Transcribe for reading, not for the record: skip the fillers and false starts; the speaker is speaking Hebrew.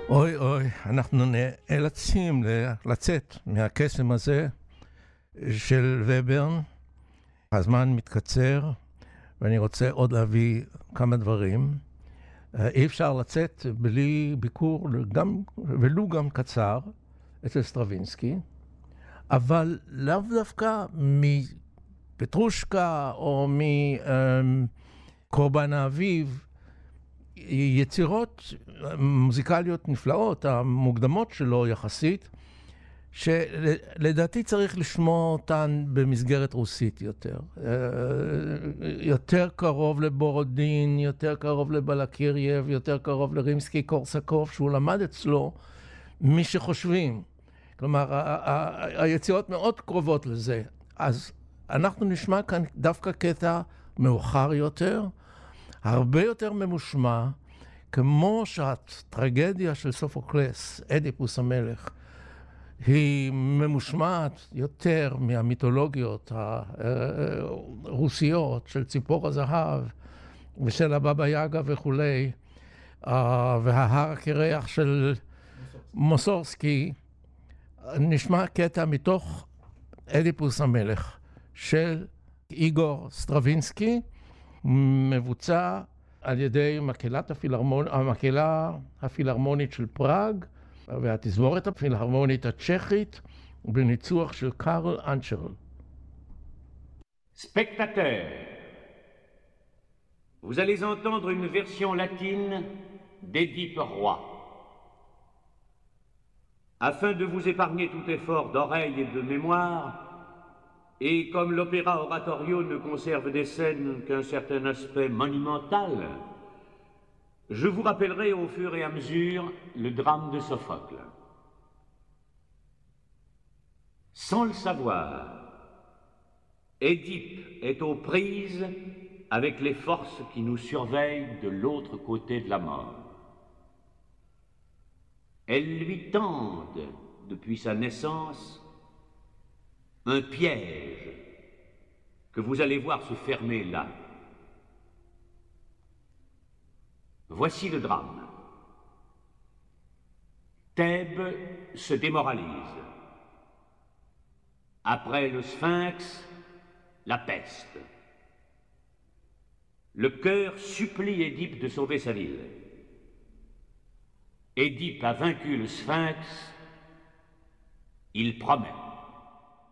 אוי אוי, אנחנו נאלצים לצאת מהקסם הזה של וברן. הזמן מתקצר, ואני רוצה עוד להביא כמה דברים. אי אפשר לצאת בלי ביקור, ולו גם קצר, אצל סטרווינסקי, אבל לאו דווקא מפטרושקה או מקורבן האביב, יצירות מוזיקליות נפלאות, המוקדמות שלו יחסית, שלדעתי צריך לשמוע אותן במסגרת רוסית יותר. יותר קרוב לבורודין, יותר קרוב לבלקירייב, יותר קרוב לרימסקי קורסקוב, שהוא למד אצלו מי שחושבים. כלומר, היצירות מאוד קרובות לזה. אז אנחנו נשמע כאן דווקא קטע מאוחר יותר, הרבה יותר ממושמע, כמו שהטרגדיה של סופוקלס, אדיפוס המלך, היא ממושמעת יותר מהמיתולוגיות הרוסיות של ציפור הזהב ושל הבבא יגה וכולי, וההר הקרח של מוסורסקי. נשמע קטע מתוך אדיפוס המלך של איגור סטרווינסקי, מבוצע על ידי המקהלה הפילהרמונית של פראג והתזמורת הפילהרמונית הצ'כית בניצוח של קארל אנצ'רל. Spectateurs, vous allez entendre une version latine d'Édipe roi. Afin de vous épargner tout effort d'oreille et de mémoire, et comme l'opéra oratorio ne conserve des scènes qu'un certain aspect monumental, je vous rappellerai au fur et à mesure le drame de Sophocle. Sans le savoir, Édipe est aux prises avec les forces qui nous surveillent de l'autre côté de la mort. Elles lui tendent, depuis sa naissance, un piège que vous allez voir se fermer là. Voici le drame. Thèbes se démoralise. Après le Sphinx, la peste. Le cœur supplie Édipe de sauver sa ville. Édipe a vaincu le Sphinx. Il promet.